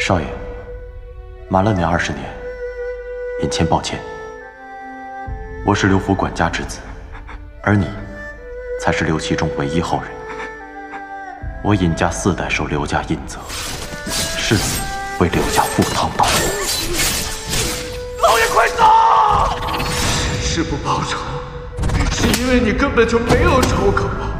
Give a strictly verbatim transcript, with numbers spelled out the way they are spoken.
少爷，瞒了您二十年，尹谦抱歉。我是刘府管家之子，而你才是刘琦中唯一后人。我尹家四代受刘家荫泽，誓死为刘家赴汤蹈火。 老爷快走！事不报仇，是因为你根本就没有仇口。